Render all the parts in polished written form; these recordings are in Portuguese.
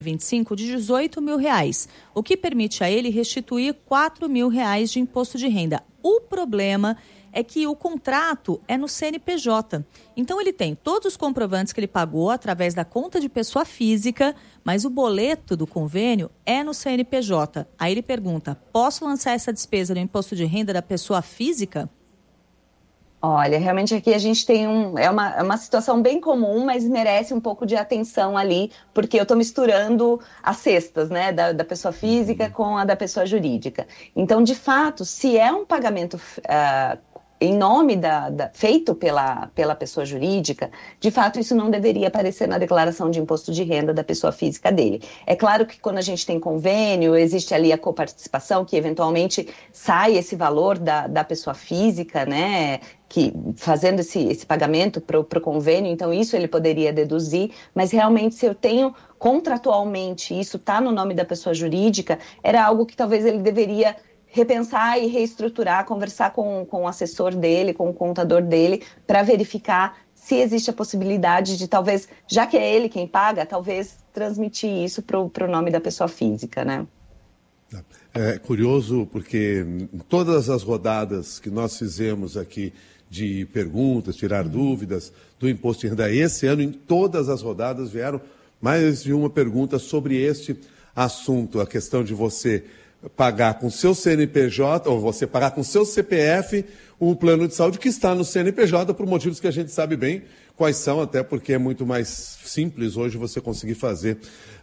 2025 de R$18 mil, o que permite a ele restituir R$4 mil de imposto de renda. O problema é que o contrato é no CNPJ. Então ele tem todos os comprovantes que ele pagou através da conta de pessoa física, mas o boleto do convênio é no CNPJ. Aí ele pergunta, posso lançar essa despesa no imposto de renda da pessoa física? Olha, realmente aqui a gente tem é uma situação bem comum, mas merece um pouco de atenção ali, porque eu estou misturando as cestas, né, da pessoa física com a da pessoa jurídica. Então, de fato, se é um pagamento em nome feito pela pessoa jurídica, de fato isso não deveria aparecer na declaração de imposto de renda da pessoa física dele. É claro que quando a gente tem convênio, existe ali a coparticipação, que eventualmente sai esse valor da pessoa física, né, que fazendo esse pagamento para o convênio, então isso ele poderia deduzir, mas realmente se eu tenho contratualmente, isso está no nome da pessoa jurídica, era algo que talvez ele deveria repensar e reestruturar, conversar com o assessor dele, com o contador dele, para verificar se existe a possibilidade de talvez, já que é ele quem paga, talvez transmitir isso para o nome da pessoa física, né? É curioso porque em todas as rodadas que nós fizemos aqui de perguntas, tirar dúvidas do imposto de renda, esse ano em todas as rodadas vieram mais de uma pergunta sobre este assunto, a questão de você pagar com seu CNPJ, ou você pagar com seu CPF um plano de saúde que está no CNPJ, por motivos que a gente sabe bem quais são, até porque é muito mais simples hoje você conseguir fazer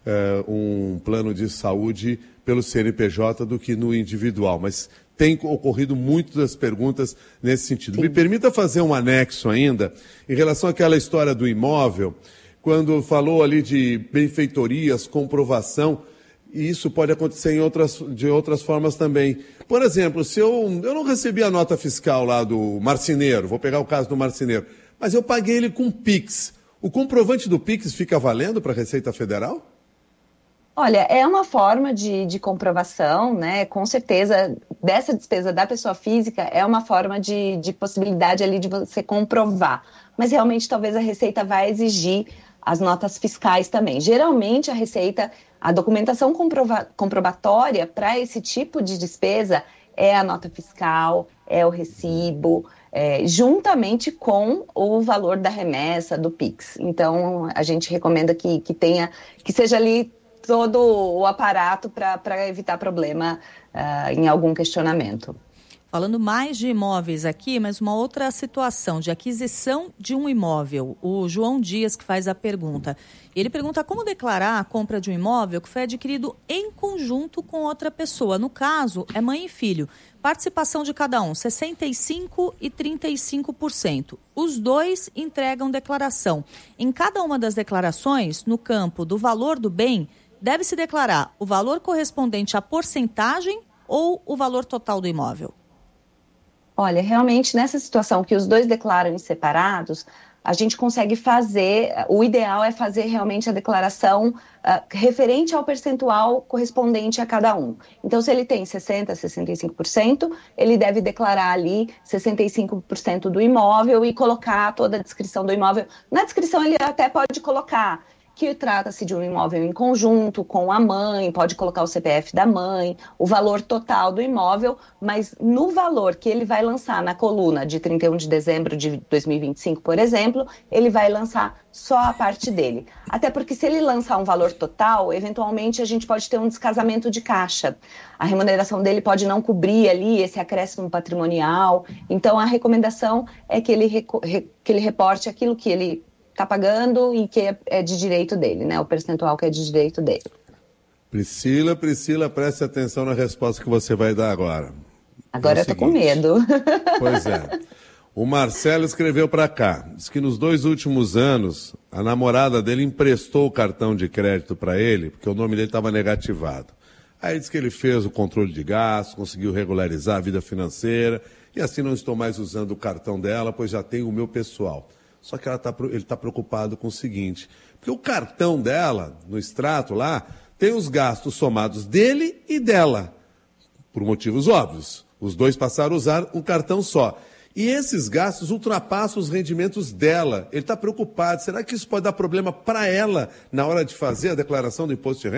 um plano de saúde pelo CNPJ do que no individual. Mas tem ocorrido muitas perguntas nesse sentido. Sim. Me permita fazer um anexo ainda em relação àquela história do imóvel, quando falou ali de benfeitorias, comprovação. E isso pode acontecer de outras formas também. Por exemplo, se eu não recebi a nota fiscal lá do marceneiro, vou pegar o caso do marceneiro, mas eu paguei ele com Pix. O comprovante do Pix fica valendo para a Receita Federal? Olha, é uma forma de comprovação, né? Com certeza, dessa despesa da pessoa física é uma forma de possibilidade ali de você comprovar. Mas realmente talvez a Receita vai exigir as notas fiscais também. Geralmente a Receita, a documentação comprobatória para esse tipo de despesa é a nota fiscal, é o recibo, juntamente com o valor da remessa, do Pix. Então a gente recomenda que seja ali todo o aparato para evitar problema em algum questionamento. Falando mais de imóveis aqui, mas uma outra situação de aquisição de um imóvel. O João Dias que faz a pergunta. Ele pergunta como declarar a compra de um imóvel que foi adquirido em conjunto com outra pessoa. No caso, é mãe e filho. Participação de cada um, 65% e 35%. Os dois entregam declaração. Em cada uma das declarações, no campo do valor do bem, deve-se declarar o valor correspondente à porcentagem ou o valor total do imóvel? Olha, realmente nessa situação que os dois declaram em separados, a gente consegue fazer, o ideal é fazer realmente a declaração referente ao percentual correspondente a cada um. Então, se ele tem 60%, 65%, ele deve declarar ali 65% do imóvel e colocar toda a descrição do imóvel. Na descrição ele até pode colocar que trata-se de um imóvel em conjunto com a mãe, pode colocar o CPF da mãe, o valor total do imóvel, mas no valor que ele vai lançar na coluna de 31 de dezembro de 2025, por exemplo, ele vai lançar só a parte dele. Até porque se ele lançar um valor total, eventualmente a gente pode ter um descasamento de caixa. A remuneração dele pode não cobrir ali esse acréscimo patrimonial. Então a recomendação é que ele reporte aquilo que ele está pagando e que é de direito dele, né? O percentual que é de direito dele. Priscila, preste atenção na resposta que você vai dar agora. Agora eu tô com medo. Pois é. O Marcelo escreveu para cá, diz que nos 2 últimos anos, a namorada dele emprestou o cartão de crédito para ele, porque o nome dele estava negativado. Aí diz que ele fez o controle de gastos, conseguiu regularizar a vida financeira, e assim não estou mais usando o cartão dela, pois já tenho o meu pessoal. Só que ele está preocupado com o seguinte, porque o cartão dela, no extrato lá, tem os gastos somados dele e dela, por motivos óbvios. Os dois passaram a usar um cartão só. E esses gastos ultrapassam os rendimentos dela. Ele está preocupado. Será que isso pode dar problema para ela na hora de fazer a declaração do imposto de renda?